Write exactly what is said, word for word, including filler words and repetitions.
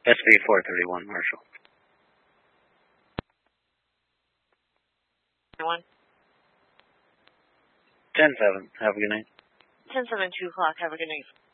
S V four thirty-one, Marshall. One. ten seven. Have a good night. ten seven, two o'clock. Have a good night.